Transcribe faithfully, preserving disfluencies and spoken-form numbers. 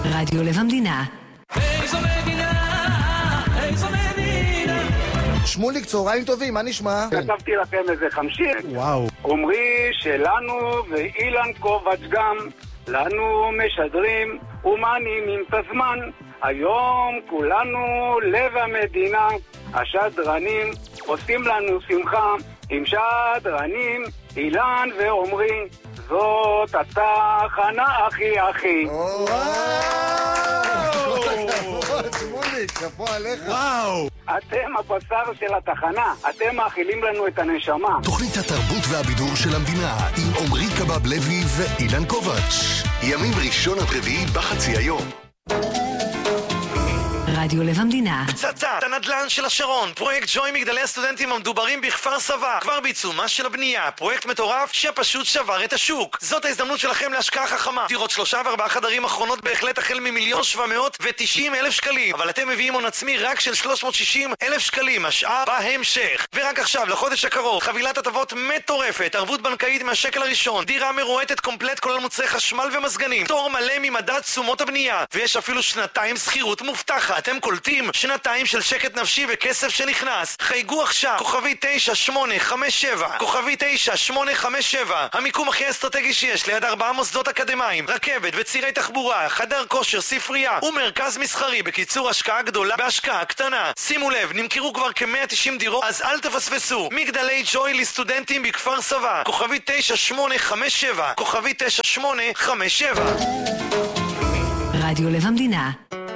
רדיו לב המדינה. איזו מדינה, איזו מדינה. שמוליק, צהריים טובים, מה נשמע? כתבתי לכם איזה חמשים. וואו. אומרי שלנו ואילן קובץ גם, לנו משדרים ומעניינים את הזמן. היום כולנו לב המדינה, השדרנים עושים לנו שמחה עם שדרנים, אילן ואומרי, זאת התחנה הכי הכי. וואו! שמוליק, כפו עליך. וואו! אתם הבשר של התחנה, אתם מאכילים לנו את הנשמה. תוכנית התרבות והבידור של המדינה עם עומרי קבב לוי ואילן קובץ. ימים ראשון עד רביעי בחצי היום. רדיו לב המדינה. פצצת הנדל"ן של השרון, פרויקט ג'וי מגדלי הסטודנטים המדוברים בכפר סבא, כבר בעיצומה של הבנייה, פרויקט מטורף שפשוט שבר את השוק. זאת ההזדמנות שלכם להשקעה חכמה. דירות שלושה וארבעה חדרים אחרונות בהחלט החל ממיליון שבע מאות ותשעים אלף שקלים, אבל אתם מביאים הון עצמי רק של שלוש מאות ושישים אלף שקלים, השאר בהמשך. ורק עכשיו, לחודש הקרוב, חבילת הטבות מטורפת, ערבות בנקאית מהשקל הראשון, דירה מרועטת קומפלט כולל מוצרי חשמל ומזגנים, תור מלא ממדד תשומות הבנייה, ויש אפילו שנתיים שכירות מובטחת. אתם קולטים שנתיים של שקט נפשי וכסף שנכנס. חייגו עכשיו, כוכבי תשע שמונה חמש שבע, כוכבי תשע שמונה חמש שבע, המיקום הכי אסטרטגי שיש, ליד ארבעה מוסדות אקדמיים, רכבת וצירי תחבורה, חדר כושר, ספרייה ומרכז מסחרי. בקיצור, השקעה גדולה בהשקעה קטנה. שימו לב, נמכרו כבר כ-מאה ותשעים דירות, אז אל תפספסו. מגדלי ג'וי לסטודנטים בכפר סבא, כוכבי תשע שמונה חמש שבע, כוכבי תשע שמונה חמש שבע. רדיו לב המדינה.